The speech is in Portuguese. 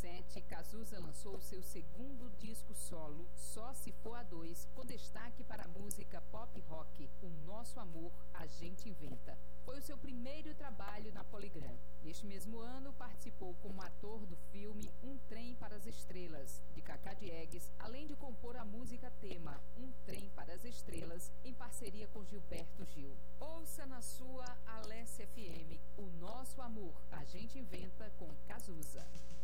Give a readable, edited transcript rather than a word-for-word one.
2017, Cazuza lançou seu segundo disco solo, Só Se For a Dois, com destaque para a música pop rock, O Nosso Amor, A Gente Inventa. Foi o seu primeiro trabalho na Polygram. Neste mesmo ano, participou como ator do filme Um Trem para as Estrelas, de Cacá Diegues, além de compor a música tema Um Trem para as Estrelas, em parceria com Gilberto Gil. Ouça na sua Alessia FM, O Nosso Amor, A Gente Inventa, com Cazuza.